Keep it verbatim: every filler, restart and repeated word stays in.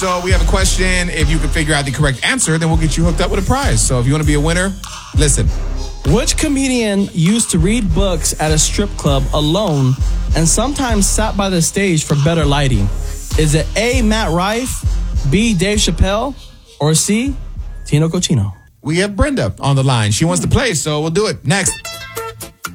So we have a question. If you can figure out the correct answer, then we'll get you hooked up with a prize. So if you want to be a winner, listen. Which comedian used to read books at a strip club alone and sometimes sat by the stage for better lighting? Is it A, Matt Rife, B, Dave Chappelle, or C, Tino Cochino? We have Brenda on the line. She wants to play, so we'll do it next.